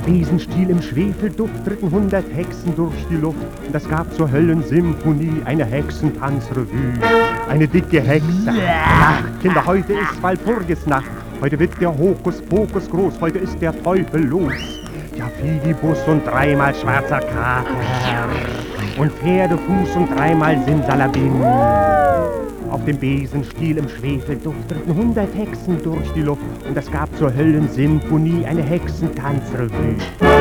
Besenstiel im Schwefelduft ritten 100 Hexen durch die Luft und es gab zur Höllensymphonie eine Hexentanzrevue. Eine dicke Hexe. Ach, Kinder, heute ist Walpurgisnacht. Heute wird der Hokuspokus groß. Heute ist der Teufel los. Ja, Fidibus und 3-mal schwarzer Kater und Pferdefuß und 3-mal Simsalabim. Auf dem Besenstiel im Schwefelduft ritten 100 Hexen durch die Luft und es gab zur Höllensymphonie eine Hexentanzrevue.